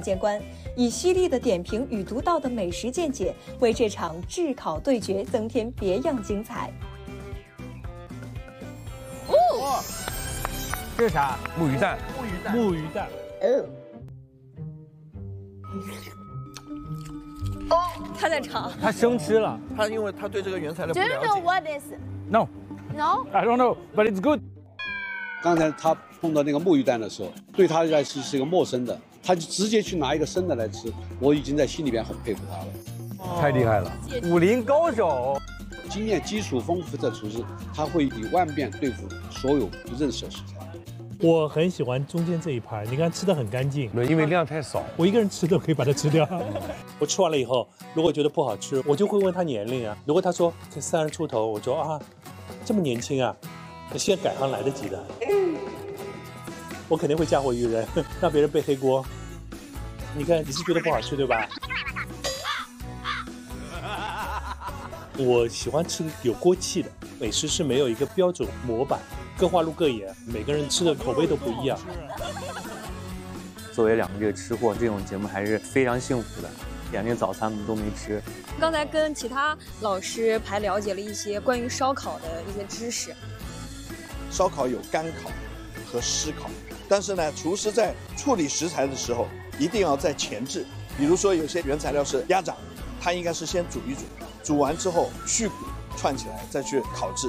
鉴官，以犀利的点评与独到的美食见解，为这场炙烤对决增添别样精彩。 哦，这是啥？ 木鱼蛋。 木鱼蛋。 他在尝， 他生吃了。 他因为他对这个原材料不 Do 了 you 解。 know what is? No. No. I don't know, but it's good. 刚才他碰到那个木鱼蛋的时候，对他来说是一个陌生的，他就直接去拿一个生的来吃，我已经在心里边很佩服他了。 太厉害了， 武林高手， 经验基础丰富的厨师，他会以万变对付所有不认识的食材。 我很喜欢中间这一盘，你看吃的很干净， 因为量太少， 我一个人吃都可以把它吃掉。我吃完了以后，如果觉得不好吃，我就会问他年龄啊。如果他说才30出头，我说啊，这么年轻啊，现在改行来得及的。我肯定会嫁祸于人，让别人背黑锅。你看，你是觉得不好吃对吧？我喜欢吃有锅气的美食，是没有一个标准模板，各花入各眼，每个人吃的口味都不一样。 作为2个这个吃货，这种节目还是非常幸福的，连这个早餐都没吃。 刚才跟其他老师还了解了一些关于烧烤的一些知识。 烧烤有干烤和湿烤，但是呢，厨师在处理食材的时候一定要在前置。比如说有些原材料是鸭掌，它应该是先煮一煮，煮完之后去骨串起来，再去烤制。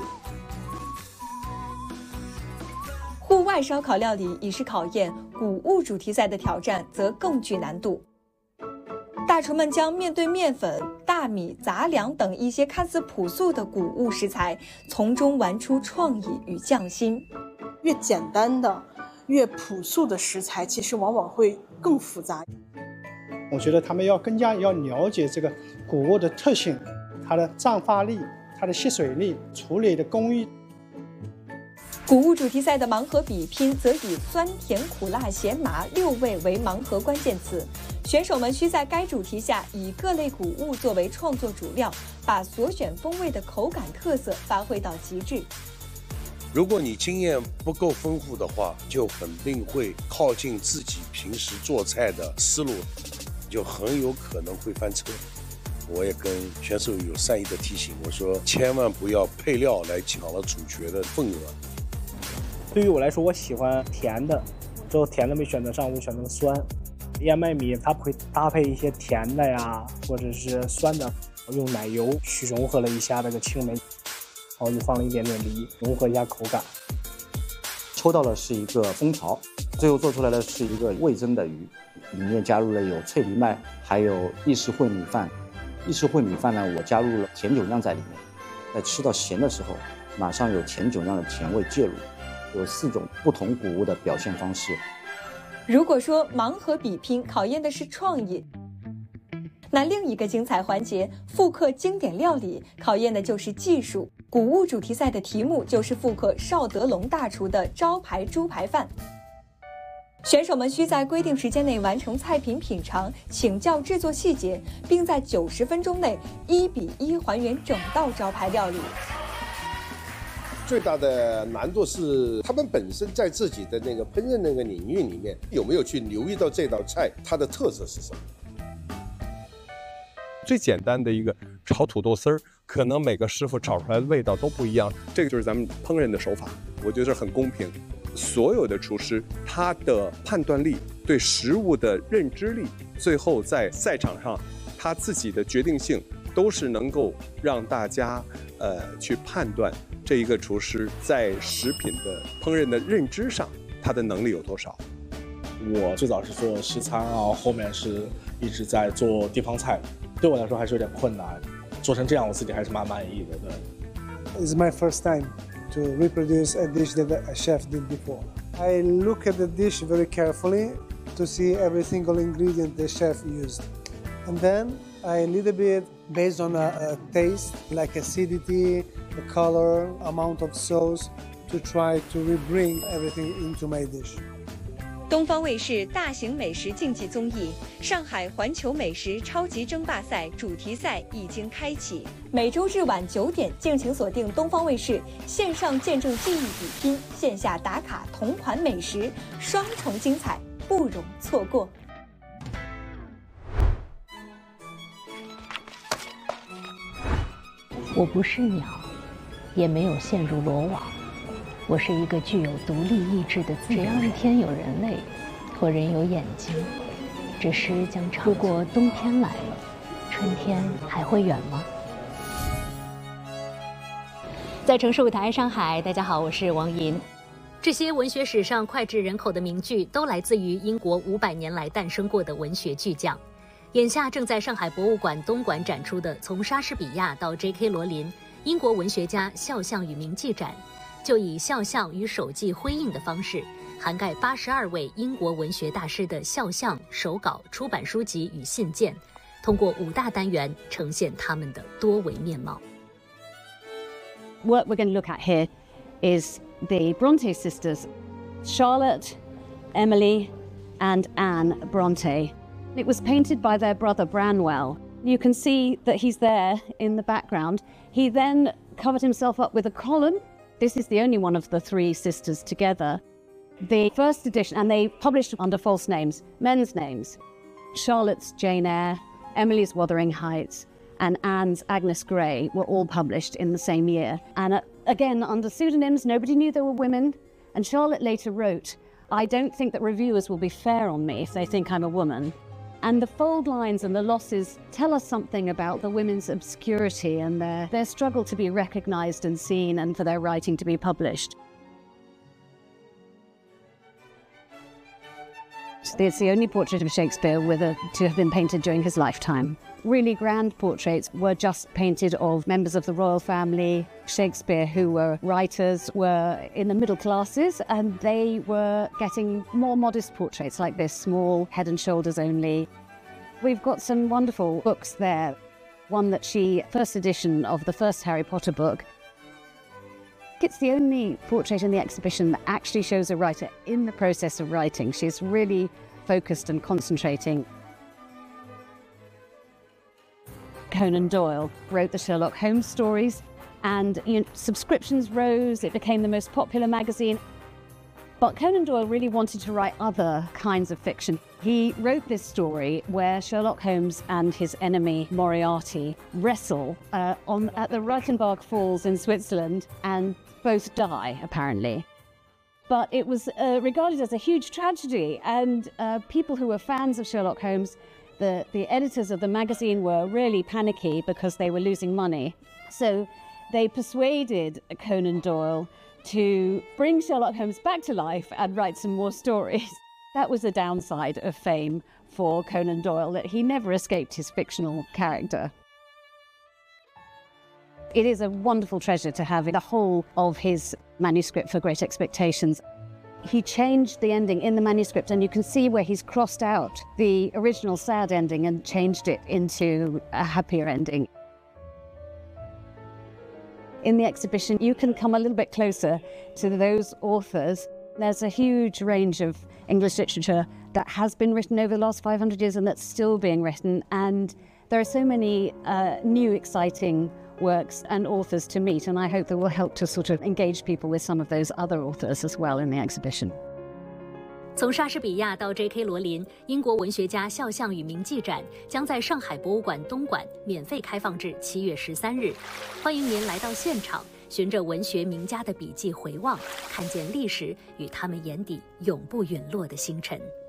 户外烧烤料理已是考验，谷物主题赛的挑战则更具难度。大厨们将面对面粉、大米、杂粮等一些看似朴素的谷物食材，从中玩出创意与匠心。 越简单的、越朴素的食材，其实往往会更复杂。 我觉得他们要更加要了解这个谷物的特性，它的胀发力、它的吸水力、处理的工艺。 谷物主题赛的盲盒比拼则以酸甜苦辣咸麻6味为盲盒关键词，选手们需在该主题下以各类谷物作为创作主料，把所选风味的口感特色发挥到极致。 如果你经验不够丰富的话，就肯定会靠近自己平时做菜的思路，就很有可能会翻车。我也跟选手有善意的提醒，我说千万不要配料来抢了主角的份额。 对于我来说，我喜欢甜的，之后甜的没选择上，我选择了酸。燕麦米它会搭配一些甜的呀，或者是酸的，用奶油去融合了一下这个青梅，然后又放了一点点梨，融合一下口感。 抽到的是一个蜂巢，最后做出来的是一个味增的鱼，里面加入了有脆皮麦，还有意式烩米饭。意式烩米饭呢，我加入了甜酒酿在里面，在吃到咸的时候，马上有甜酒酿的甜味介入。有4种不同谷物的表现方式。 如果说盲盒比拼考验的是创意，那另一个精彩环节复刻经典料理考验的就是技术。谷物主题赛的题目就是复刻邵德龙大厨的招牌猪排饭。选手们需在规定时间内完成菜品品尝、请教制作细节，并在90分钟内1比1还原整道招牌料理。 最大的难度是他们本身在自己的那个烹饪那个领域里面有没有去留意到这道菜它的特色是什么。 最简单的一个炒土豆丝儿，可能每个师傅炒出来的味道都不一样，这个就是咱们烹饪的手法，我觉得很公平。所有的厨师他的判断力、对食物的认知力，最后在赛场上他自己的决定性，都是能够让大家去判断这一个厨师在食品的烹饪的认知上，他的能力有多少。 我最早是做西餐啊，后面是一直在做地方菜，对我来说还是有点困难，做成这样我自己还是蛮满意的。对。 It's my first time to reproduce a dish that a chef did before. I look at the dish very carefully to see every single ingredient the chef used, and then I a little bit based on a taste, like acidity, the color, amount of sauce, to try to rebring everything into my dish. 东方卫视大型美食竞技综艺《上海环球美食超级争霸赛》主题赛已经开启，每周日晚9点，敬请锁定东方卫视，线上见证技艺比拼，线下打卡同款美食，双重精彩，不容错过。 我不是鸟，也没有陷入罗网。我是一个具有独立意志的自由人。只要是天有人类，或人有眼睛，这诗将长。如果冬天来了，春天还会远吗？在城市舞台上海，大家好，我是王莹。这些文学史上脍炙人口的名句，都来自于英国500年来诞生过的文学巨匠。眼下正在上海博物馆东馆展出的《从莎士比亚到 J.K. 罗琳：英国文学家肖像与铭记展》，就以肖像与手记辉映的方式，涵盖82位英国文学大师的肖像、手稿、出版书籍与信件，通过5大单元呈现他们的多维面貌。 What we're going to look at here is the Bronte sisters, Charlotte, Emily, and Anne Bronte. It was painted by their brother Branwell. You can see that he's there in the background. He then covered himself up with a column. This is the only one of the 3 sisters together. The first edition, and they published under false names, men's names. Charlotte's Jane Eyre, Emily's Wuthering Heights, and Anne's Agnes Grey were all published in the same year. And again, under pseudonyms, nobody knew they were women. And Charlotte later wrote, "I don't think that reviewers will be fair on me if they think I'm a woman." And the fold lines and the losses tell us something about the women's obscurity and their struggle to be recognised and seen and for their writing to be published. It's the only portrait of Shakespeare to have been painted during his lifetime. Really grand portraits were just painted of members of the royal family. Shakespeare, who were writers, were in the middle classes, and they were getting more modest portraits like this, small, head and shoulders only. We've got some wonderful books there. One that first edition of the first Harry Potter book. It's the only portrait in the exhibition that actually shows a writer in the process of writing. She's really focused and concentrating. Conan Doyle wrote the Sherlock Holmes stories, and subscriptions rose. It became the most popular magazine. But Conan Doyle really wanted to write other kinds of fiction. He wrote this story where Sherlock Holmes and his enemy Moriarty wrestle at the Reichenbach Falls in Switzerland, and both die, apparently. But it was regarded as a huge tragedy, and people who were fans of Sherlock Holmes, the editors of the magazine, were really panicky because they were losing money. So they persuaded Conan Doyle to bring Sherlock Holmes back to life and write some more stories. That was the downside of fame for Conan Doyle, that he never escaped his fictional character. It is a wonderful treasure to have the whole of his manuscript for Great Expectations. He changed the ending in the manuscript, and you can see where he's crossed out the original sad ending and changed it into a happier ending. In the exhibition, you can come a little bit closer to those authors. There's a huge range of English literature that has been written over the last 500 years and that's still being written. And there are so many new, exciting works and authors to meet. And I hope that will help to sort of engage people with some of those other authors as well in the exhibition. 从莎士比亚到 J.K. 罗琳，英国文学家肖像与铭记展将在上海博物馆东馆免费开放至7月13日。欢迎您来到现场，循着文学名家的笔记回望，看见历史与他们眼底永不陨落的星辰。